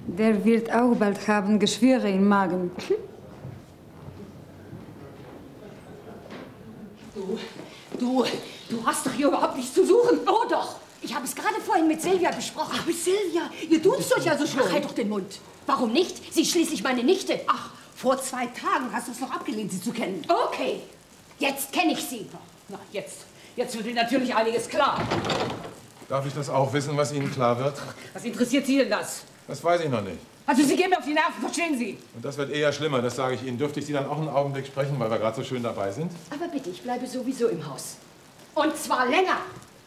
Der wird auch bald haben Geschwüre im Magen. Du hast doch hier überhaupt nichts zu suchen. Oh doch, ich habe es gerade vorhin mit Silvia besprochen. Ach, mit Silvia? Ihr duzt euch also schon. Ach, halt doch den Mund. Warum nicht? Sie ist schließlich meine Nichte. Ach, vor 2 Tagen hast du es noch abgelehnt, sie zu kennen. Okay, jetzt kenne ich sie. Na, jetzt wird mir natürlich einiges klar. Darf ich das auch wissen, was Ihnen klar wird? Was interessiert Sie denn das? Das weiß ich noch nicht. Also Sie gehen mir auf die Nerven, verstehen Sie? Und das wird eher schlimmer, das sage ich Ihnen. Dürfte ich Sie dann auch einen Augenblick sprechen, weil wir gerade so schön dabei sind? Aber bitte, ich bleibe sowieso im Haus. Und zwar länger.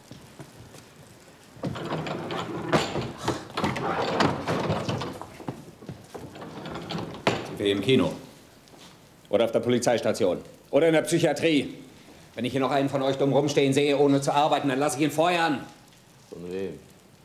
Sind wir im Kino? Oder auf der Polizeistation? Oder in der Psychiatrie? Wenn ich hier noch einen von euch dumm rumstehen sehe, ohne zu arbeiten, dann lasse ich ihn feuern. Von wem?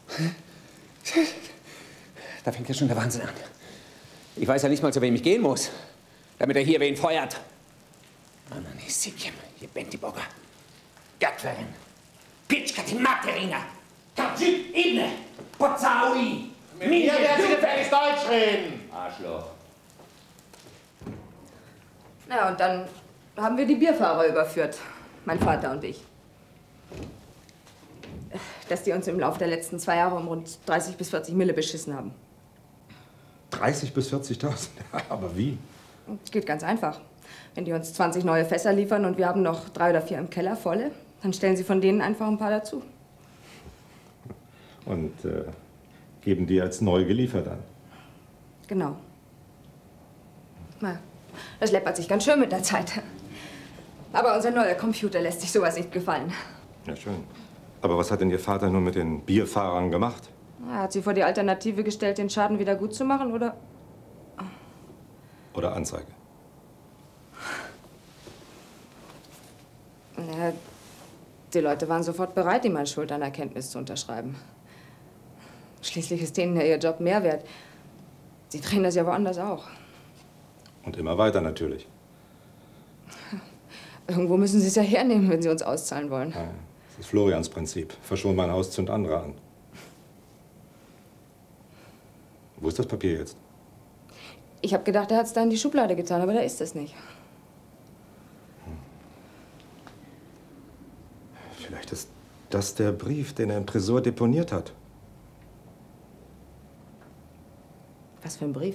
Da fängt ja schon der Wahnsinn an. Ich weiß ja nicht mal, zu wem ich gehen muss, damit er hier wen feuert. Ananisipjem, je Bentibogger. Gatverin. Pitschkati Materina. Kapschit Ibne. Pozaui. Mir werden Sie gefälligst Deutsch reden. Arschloch. Na, und dann haben wir die Bierfahrer überführt. Mein Vater und ich. Dass die uns im Laufe der letzten 2 Jahre um rund 30 bis 40 Mille beschissen haben. 30 bis 40.000? Aber wie? Es geht ganz einfach. Wenn die uns 20 neue Fässer liefern und wir haben noch 3 oder 4 im Keller volle, dann stellen sie von denen einfach ein paar dazu. Und geben die als neu geliefert an? Genau. Na, das läppert sich ganz schön mit der Zeit. Aber unser neuer Computer lässt sich sowas nicht gefallen. Ja, schön. Aber was hat denn Ihr Vater nun mit den Bierfahrern gemacht? Er hat sie vor die Alternative gestellt, den Schaden wieder gut zu machen, oder? Oder Anzeige? Ja, die Leute waren sofort bereit, ihm ein Schuldanerkenntnis zu unterschreiben. Schließlich ist denen ja ihr Job mehr wert. Sie drehen das ja woanders auch. Und immer weiter natürlich. Irgendwo müssen sie es ja hernehmen, wenn sie uns auszahlen wollen. Ja, das ist Florians Prinzip. Verschon mein Haus, zünd andere an. Wo ist das Papier jetzt? Ich habe gedacht, er hat es da in die Schublade getan, aber da ist es nicht. Vielleicht ist das der Brief, den er im Tresor deponiert hat. Was für ein Brief?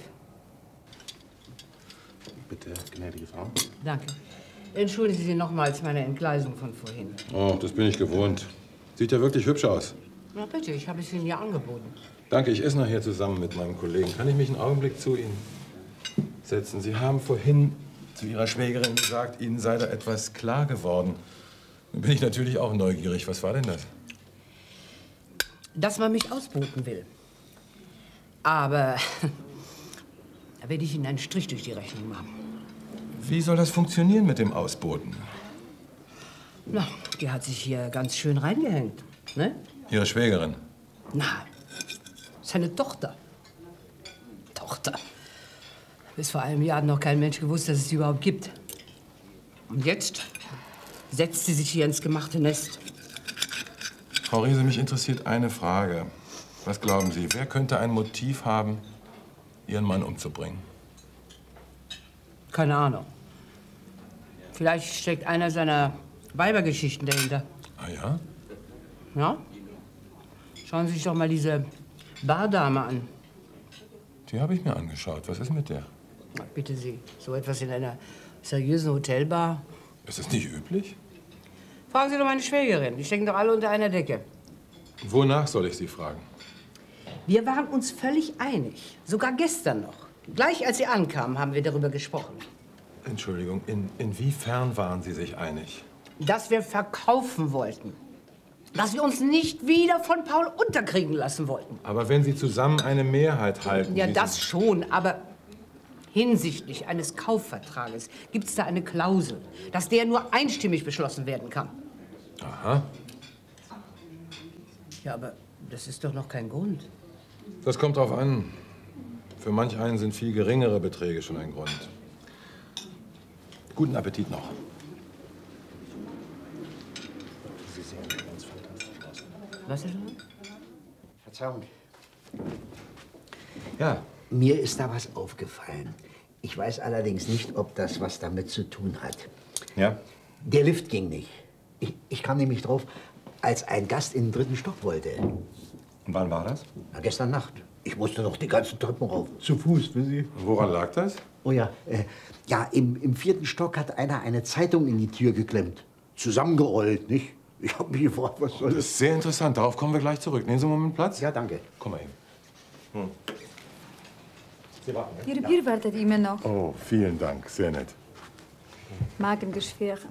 Bitte, gnädige Frau. Danke. Entschuldigen Sie nochmals meine Entgleisung von vorhin. Oh, das bin ich gewohnt. Sieht ja wirklich hübsch aus. Na bitte, ich habe es Ihnen ja angeboten. Danke, ich esse nachher zusammen mit meinem Kollegen. Kann ich mich einen Augenblick zu Ihnen setzen? Sie haben vorhin zu Ihrer Schwägerin gesagt, Ihnen sei da etwas klar geworden. Nun bin ich natürlich auch neugierig. Was war denn das? Dass man mich ausboten will. Aber da werde ich Ihnen einen Strich durch die Rechnung machen. Wie soll das funktionieren mit dem Ausboten? Na, die hat sich hier ganz schön reingehängt, ne? Ihre Schwägerin? Na, seine Tochter. Tochter. Bis vor einem Jahr hat noch kein Mensch gewusst, dass es sie überhaupt gibt. Und jetzt setzt sie sich hier ins gemachte Nest. Frau Riese, mich interessiert eine Frage. Was glauben Sie, wer könnte ein Motiv haben, Ihren Mann umzubringen? Keine Ahnung. Vielleicht steckt einer seiner Weibergeschichten dahinter. Ah ja? Ja? Schauen Sie sich doch mal diese Bardame an. Die habe ich mir angeschaut. Was ist mit der? Na, bitte Sie, so etwas in einer seriösen Hotelbar? Ist das nicht üblich? Fragen Sie doch meine Schwägerin. Die stecken doch alle unter einer Decke. Wonach soll ich Sie fragen? Wir waren uns völlig einig. Sogar gestern noch. Gleich als Sie ankamen, haben wir darüber gesprochen. Entschuldigung, inwiefern waren Sie sich einig? Dass wir verkaufen wollten. Dass wir uns nicht wieder von Paul unterkriegen lassen wollten. Aber wenn Sie zusammen eine Mehrheit halten... Ja, das schon, aber hinsichtlich eines Kaufvertrages gibt es da eine Klausel, dass der nur einstimmig beschlossen werden kann. Aha. Ja, aber das ist doch noch kein Grund. Das kommt drauf an. Für manch einen sind viel geringere Beträge schon ein Grund. Guten Appetit noch. Sie sehen ganz fantastisch aus. Was ist das? Verzeihung. Ja. Mir ist da was aufgefallen. Ich weiß allerdings nicht, ob das was damit zu tun hat. Ja? Der Lift ging nicht. Ich kam nämlich drauf, als ein Gast in den 3. Stock wollte. Und wann war das? Na, gestern Nacht. Ich musste noch die ganzen Treppen rauf. Zu Fuß, wissen Sie. Woran lag das? Oh ja, im 4. Stock hat einer eine Zeitung in die Tür geklemmt. Zusammengerollt, nicht? Ich habe mich gefragt, was soll Das das? ist sehr interessant. Darauf kommen wir gleich zurück. Nehmen Sie einen Moment Platz. Ja, danke. Komm mal eben. Sie warten, ne? Ihr Bier wartet immer noch. Oh, vielen Dank. Sehr nett. Magengeschwüre.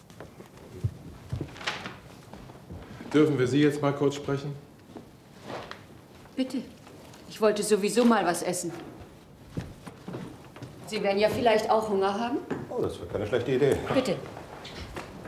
Dürfen wir Sie jetzt mal kurz sprechen? Bitte. Ich wollte sowieso mal was essen. Sie werden ja vielleicht auch Hunger haben. Oh, das war keine schlechte Idee. Bitte.